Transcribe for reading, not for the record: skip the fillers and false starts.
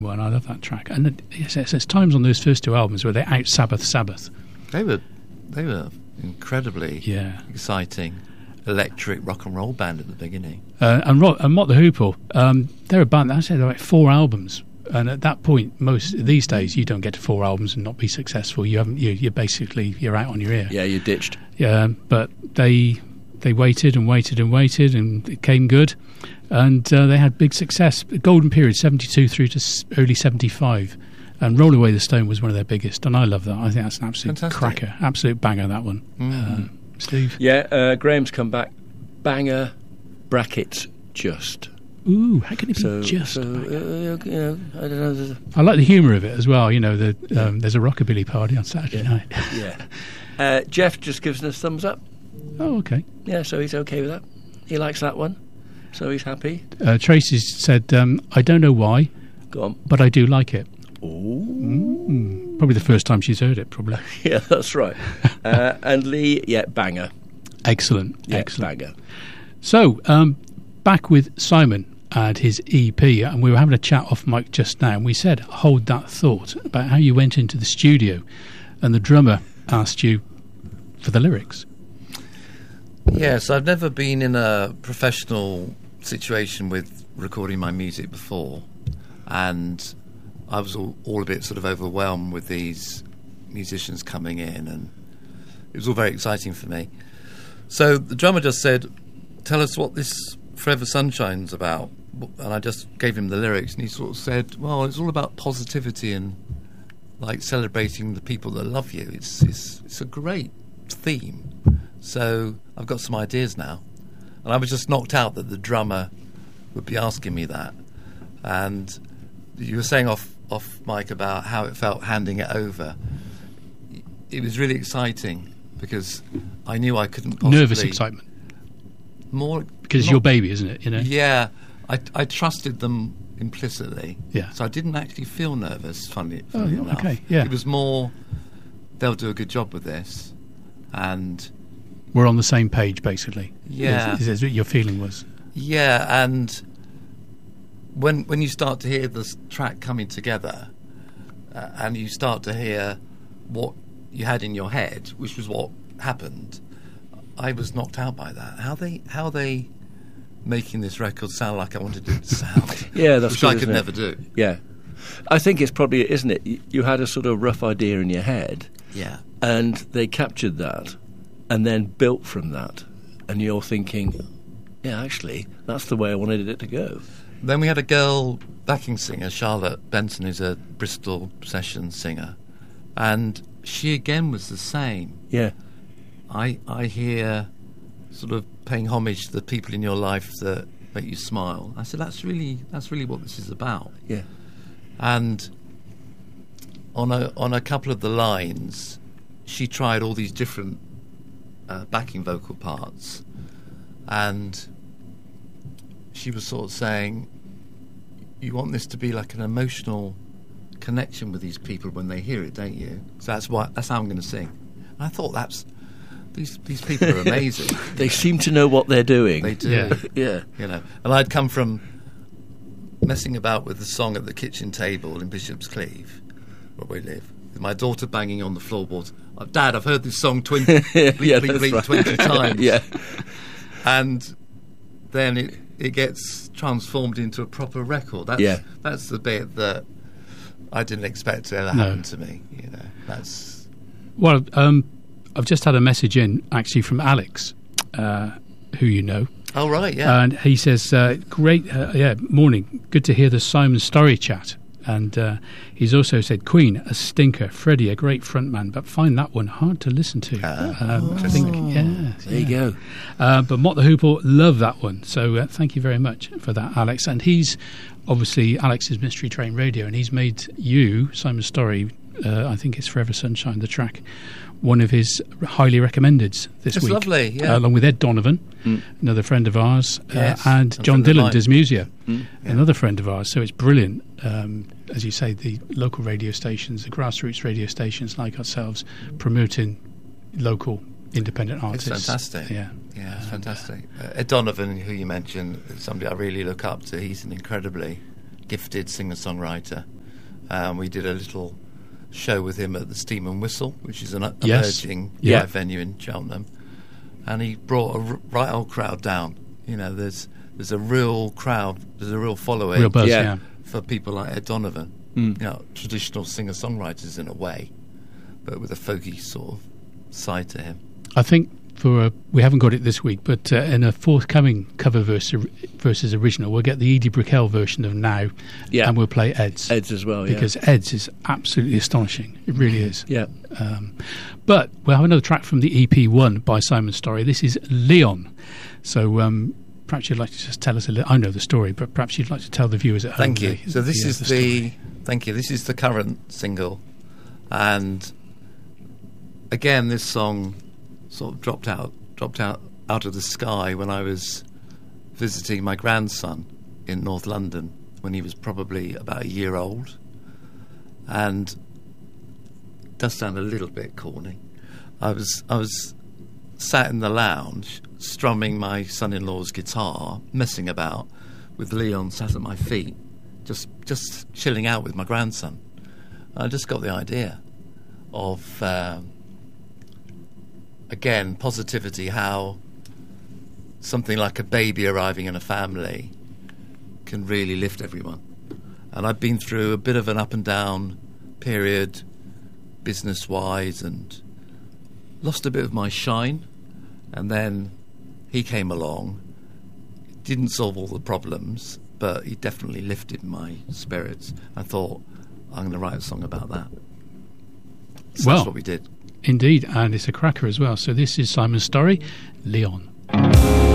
Well, I love that track. And there's times on those first two albums where they out Sabbath. They were incredibly exciting electric rock and roll band at the beginning. And Mott the Hoople, they're a band, I said, they're like 4 albums. And at that point, most these days, you don't get to 4 albums and not be successful. You're out on your ear. Yeah, you're ditched. Yeah, but they waited and waited and waited, and it came good. And they had big success. The golden period, 72 through to early 75. And Roll Away the Stone was one of their biggest. And I love that. I think that's an absolute cracker. Absolute banger, that one. Steve? Yeah, Graham's come back. Banger, brackets, just. Ooh, how can it be just? I don't know. I like the humour of it as well. You know, there's a rockabilly party on Saturday night. Yeah. Jeff just gives us a thumbs up. Oh, okay. Yeah, so he's okay with that. He likes that one, so he's happy. Tracy said, I don't know why, go on, but I do like it. Ooh. Probably the first time she's heard it, probably. Yeah, that's right. And Lee, banger. Excellent. Banger. So, back with Simon and his EP, and we were having a chat off mic just now, and we said, hold that thought about how you went into the studio and the drummer asked you for the lyrics. Yes, I've never been in a professional situation with recording my music before, and I was all a bit sort of overwhelmed with these musicians coming in, and it was all very exciting for me. So the drummer just said, tell us what this Forever Sunshine's about. And I just gave him the lyrics, and he sort of said, well, it's all about positivity and like celebrating the people that love you. It's a great theme. So I've got some ideas now. And I was just knocked out that the drummer would be asking me that. And you were saying off mic about how it felt handing it over. It was really exciting because I knew I couldn't possibly... Nervous excitement. More... Because it's your baby, isn't it? You know? Yeah. I trusted them implicitly. Yeah. So I didn't actually feel nervous, funny enough. Okay, yeah. It was more, they'll do a good job with this. And... we're on the same page, basically. Yeah. Is what your feeling was. Yeah, and when you start to hear this track coming together, and you start to hear what you had in your head, which was what happened, I was knocked out by that. How they making this record sound like I wanted it to sound. Yeah, that's which good, I could never do. Yeah. I think it's probably, isn't it? You had a sort of rough idea in your head. Yeah. And they captured that and then built from that. And you're thinking, yeah, actually, that's the way I wanted it to go. Then we had a girl backing singer, Charlotte Benson, who's a Bristol session singer. And she again was the same. Yeah. I hear sort of paying homage to the people in your life that make you smile. I said, that's really what this is about. Yeah. And on a couple of the lines, she tried all these different backing vocal parts, and she was sort of saying, you want this to be like an emotional connection with these people when they hear it, don't you? So that's how I'm going to sing. And I thought these people are amazing. They seem to know what they're doing. They do. Yeah. You know, and I'd come from messing about with the song at the kitchen table in Bishop's Cleeve, where we live, with my daughter banging on the floorboards. Dad, I've heard this song 20 times. Yeah. And then it gets transformed into a proper record. That's the bit that I didn't expect to ever happen to me. You know, that's... Well, I've just had a message in, actually, from Alex, who you know. Oh, right, yeah. And he says, great, morning, good to hear the Simon Story chat. And he's also said, Queen, a stinker, Freddie, a great frontman, but find that one hard to listen to. I think, there you go. But Mott the Hoople, love that one. So thank you very much for that, Alex. And he's, obviously, Alex is Mystery Train Radio, and he's made you, Simon Story, I think it's Forever Sunshine, the track, one of his highly recommendeds this week. It's lovely, yeah. Along with Ed Donovan, another friend of ours, and John Dillon does Musia, another friend of ours. So it's brilliant. As you say, the local radio stations, the grassroots radio stations like ourselves, promoting local independent artists. It's fantastic. Yeah, it's fantastic. Ed Donovan, who you mentioned, is somebody I really look up to. He's an incredibly gifted singer-songwriter. We did a little show with him at the Steam and Whistle, which is an emerging live venue in Cheltenham, and he brought a right old crowd down. You know, there's a real crowd, there's a real following, real buzz, for people like Ed Donovan. You know, traditional singer-songwriters in a way, but with a folky sort of side to him. I think we haven't got it this week, but in a forthcoming cover versus original, we'll get the Edie Brickell version of Now, and we'll play Ed's. Ed's as well, because Ed's is absolutely astonishing. It really is. Yeah. But we'll have another track from the EP1 by Simon Storry. This is Leon. So perhaps you'd like to just tell us a little. I know the story, but perhaps you'd like to tell the viewers at home. Thank you. So this is this is the current single, and again, this song sort of dropped out of the sky when I was visiting my grandson in North London when he was probably about a year old, and it does sound a little bit corny. I was sat in the lounge strumming my son-in-law's guitar, messing about with Leon sat at my feet, just chilling out with my grandson. I just got the idea of again, positivity, how something like a baby arriving in a family can really lift everyone. And I've been through a bit of an up and down period business-wise and lost a bit of my shine. And then he came along, didn't solve all the problems, but he definitely lifted my spirits. I thought, I'm going to write a song about that. So that's what we did. Indeed, and it's a cracker as well. So this is Simon Storry, Leon.